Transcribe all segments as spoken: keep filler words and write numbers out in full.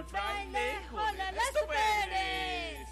con Fraile, ojalá la superes.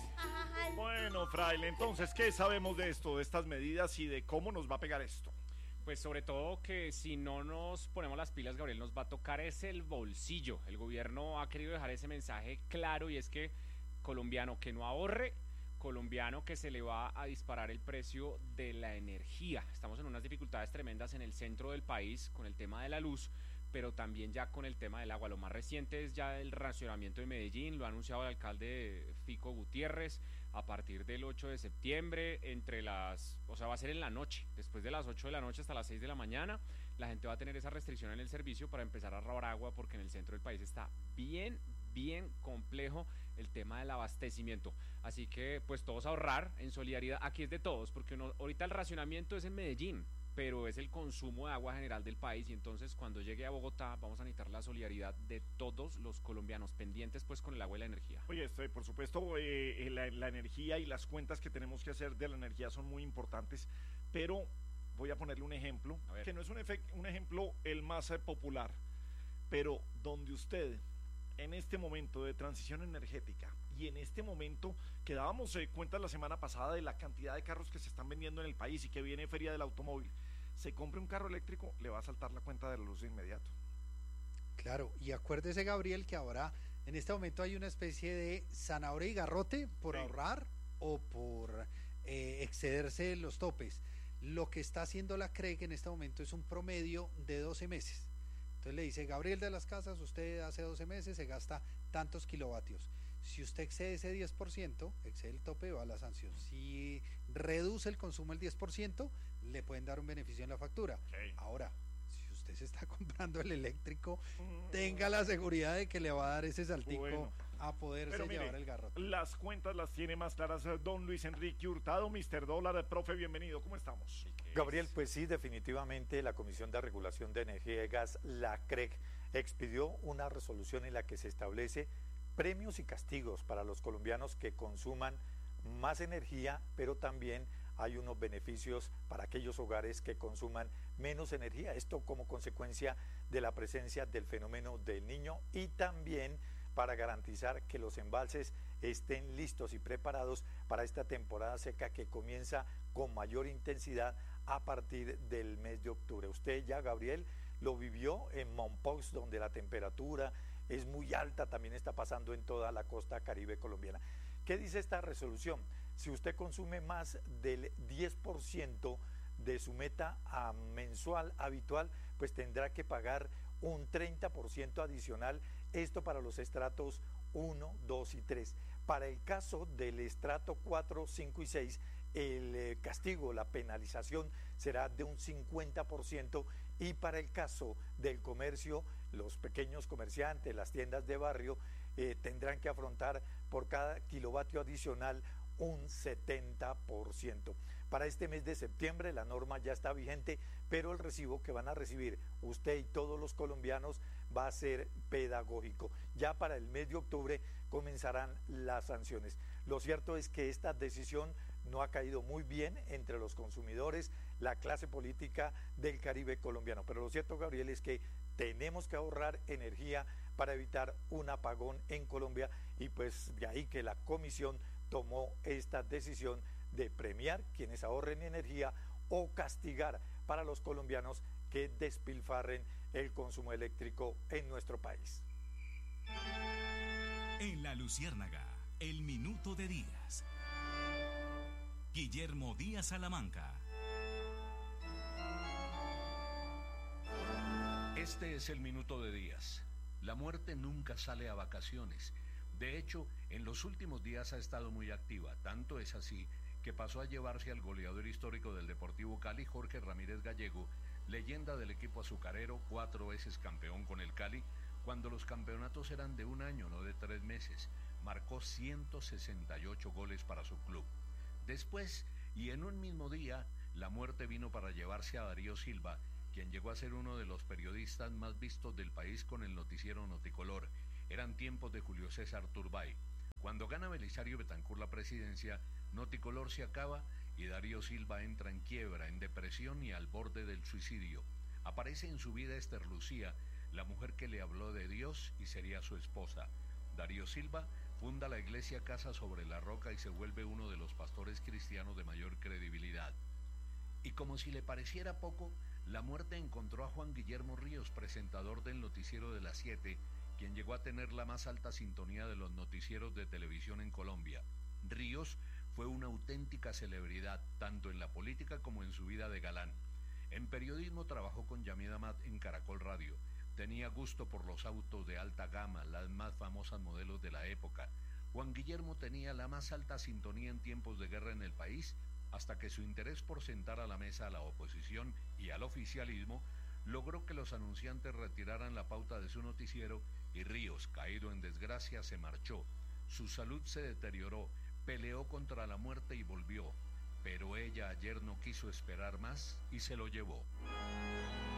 Bueno, Fraile, entonces, ¿qué sabemos de esto, de estas medidas y de cómo nos va a pegar esto? Pues sobre todo que si no nos ponemos las pilas, Gabriel, nos va a tocar es el bolsillo. El gobierno ha querido dejar ese mensaje claro y es que colombiano que no ahorre, colombiano que se le va a disparar el precio de la energía. Estamos en unas dificultades tremendas en el centro del país con el tema de la luz, pero también ya con el tema del agua. Lo más reciente es ya el racionamiento de Medellín, lo ha anunciado el alcalde Fico Gutiérrez, a partir del ocho de septiembre, entre las, o sea, va a ser en la noche, después de las ocho de la noche hasta las seis de la mañana, la gente va a tener esa restricción en el servicio para empezar a robar agua, porque en el centro del país está bien, bien complejo el tema del abastecimiento. Así que, pues todos a ahorrar en solidaridad, aquí es de todos, porque uno, ahorita el racionamiento es en Medellín, pero es el consumo de agua general del país, y entonces cuando llegue a Bogotá vamos a necesitar la solidaridad de todos los colombianos pendientes pues con el agua y la energía. Oye, este, por supuesto, eh, la, la energía y las cuentas que tenemos que hacer de la energía son muy importantes, pero voy a ponerle un ejemplo, que no es un, efect, un ejemplo el más eh, popular, pero donde usted en este momento de transición energética y en este momento que dábamos eh, cuenta la semana pasada de la cantidad de carros que se están vendiendo en el país y que viene Feria del Automóvil, se compre un carro eléctrico, le va a saltar la cuenta de la luz de inmediato. Claro, y acuérdese, Gabriel, que ahora en este momento hay una especie de zanahoria y garrote por sí. ahorrar o por eh, excederse los topes. Lo que está haciendo la C R E C en este momento es un promedio de doce meses. Entonces le dice, Gabriel de las Casas, usted hace doce meses se gasta tantos kilovatios. Si usted excede ese diez por ciento, excede el tope, va a la sanción. Si reduce el consumo el diez por ciento, le pueden dar un beneficio en la factura. Okay. Ahora, si usted se está comprando el eléctrico, mm. tenga la seguridad de que le va a dar ese saltico bueno. a poderse Pero mire, llevar el garrote. Las cuentas las tiene más claras don Luis Enrique Hurtado, mister Dólar. Profe, bienvenido, ¿cómo estamos? Gabriel, pues sí, definitivamente la Comisión de Regulación de Energía y Gas, la C R E C, expidió una resolución en la que se establece premios y castigos para los colombianos que consuman más energía, pero también hay unos beneficios para aquellos hogares que consuman menos energía. Esto como consecuencia de la presencia del fenómeno del Niño y también para garantizar que los embalses estén listos y preparados para esta temporada seca que comienza con mayor intensidad a partir del mes de octubre. Usted ya, Gabriel, lo vivió en Mompox, donde la temperatura es muy alta, también está pasando en toda la costa caribe colombiana. ¿Qué dice esta resolución? Si usted consume más del diez por ciento de su meta a mensual habitual, pues tendrá que pagar un treinta por ciento adicional, esto para los estratos uno, dos y tres. Para el caso del estrato cuatro, cinco y seis, el eh, castigo, la penalización será de un cincuenta por ciento, y para el caso del comercio, los pequeños comerciantes, las tiendas de barrio, eh, tendrán que afrontar por cada kilovatio adicional un setenta por ciento. Para este mes de septiembre la norma ya está vigente, pero el recibo que van a recibir usted y todos los colombianos va a ser pedagógico. Ya para el mes de octubre comenzarán las sanciones. Lo cierto es que esta decisión no ha caído muy bien entre los consumidores, la clase política del Caribe colombiano, pero lo cierto, Gabriel, es que tenemos que ahorrar energía para evitar un apagón en Colombia, y pues de ahí que la comisión tomó esta decisión de premiar quienes ahorren energía o castigar para los colombianos que despilfarren el consumo eléctrico en nuestro país. En La Luciérnaga, el minuto de Díaz. Guillermo Díaz Salamanca. Este es el minuto de Díaz. La muerte nunca sale a vacaciones. De hecho, en los últimos días ha estado muy activa. Tanto es así que pasó a llevarse al goleador histórico del Deportivo Cali, Jorge Ramírez Gallego, leyenda del equipo azucarero, cuatro veces campeón con el Cali, cuando los campeonatos eran de un año, no de tres meses. Marcó ciento sesenta y ocho goles para su club. Después, y en un mismo día, la muerte vino para llevarse a Darío Silva, quien llegó a ser uno de los periodistas más vistos del país con el noticiero Noticolor. Eran tiempos de Julio César Turbay. Cuando gana Belisario Betancur la presidencia, Noticolor se acaba y Darío Silva entra en quiebra, en depresión y al borde del suicidio. Aparece en su vida Esther Lucía, la mujer que le habló de Dios y sería su esposa. Darío Silva funda la iglesia Casa sobre la Roca y se vuelve uno de los pastores cristianos de mayor credibilidad. Y como si le pareciera poco, la muerte encontró a Juan Guillermo Ríos, presentador del noticiero de las siete, quien llegó a tener la más alta sintonía de los noticieros de televisión en Colombia. Ríos fue una auténtica celebridad, tanto en la política como en su vida de galán. En periodismo trabajó con Yamid Amad en Caracol Radio. Tenía gusto por los autos de alta gama, las más famosas modelos de la época. Juan Guillermo tenía la más alta sintonía en tiempos de guerra en el país, hasta que su interés por sentar a la mesa a la oposición y al oficialismo logró que los anunciantes retiraran la pauta de su noticiero y Ríos, caído en desgracia, se marchó. Su salud se deterioró, peleó contra la muerte y volvió, pero ella ayer no quiso esperar más y se lo llevó.